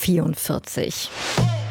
44.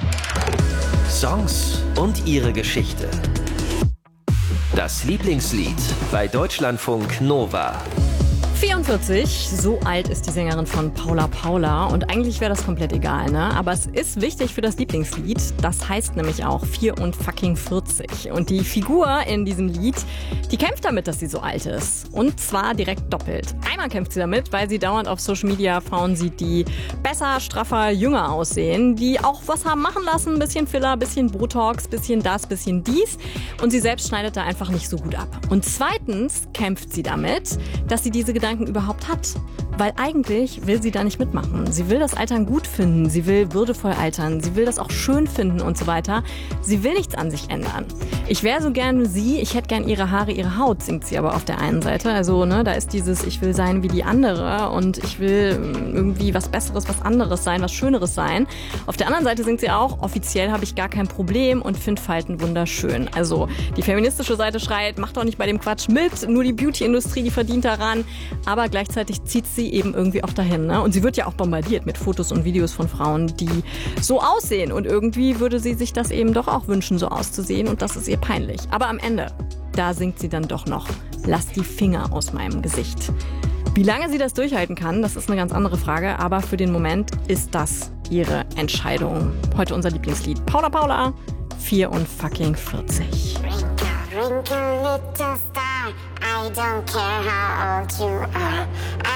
Songs und ihre Geschichte. Das Lieblingslied bei Deutschlandfunk Nova. 44, so alt ist die Sängerin von Paula Paula und eigentlich wäre das komplett egal, ne? Aber es ist wichtig für das Lieblingslied, das heißt nämlich auch 44. Und die Figur in diesem Lied, die kämpft damit, dass sie so alt ist. Und zwar direkt doppelt. Einmal kämpft sie damit, weil sie dauernd auf Social Media Frauen sieht, die besser, straffer, jünger aussehen, die auch was haben machen lassen, ein bisschen Filler, ein bisschen Botox, ein bisschen das, ein bisschen dies. Und sie selbst schneidet da einfach nicht so gut ab. Und zweitens kämpft sie damit, dass sie diese Gedanken überhaupt hat. Weil eigentlich will sie da nicht mitmachen. Sie will das Altern gut finden, sie will würdevoll altern, sie will das auch schön finden und so weiter. Sie will nichts an sich ändern. Ich wäre so gern sie, ich hätte gern ihre Haare, ihre Haut, singt sie aber auf der einen Seite. Also, ne, da ist dieses, ich will sein wie die andere und ich will irgendwie was Besseres, was anderes sein, was Schöneres sein. Auf der anderen Seite singt sie auch, offiziell habe ich gar kein Problem und finde Falten wunderschön. Also, die feministische Seite schreit, mach doch nicht bei dem Quatsch mit, nur die Beauty-Industrie, die verdient daran. Aber gleichzeitig zieht sie eben irgendwie auch dahin, ne? Und sie wird ja auch bombardiert mit Fotos und Videos von Frauen, die so aussehen. Und irgendwie würde sie sich das eben doch auch wünschen, so auszusehen. Und das ist ihr peinlich. Aber am Ende, da singt sie dann doch noch, lass die Finger aus meinem Gesicht. Wie lange sie das durchhalten kann, das ist eine ganz andere Frage. Aber für den Moment ist das ihre Entscheidung. Heute unser Lieblingslied. Paula Paula, 44. Wrinkle, little star, I don't care how old you are.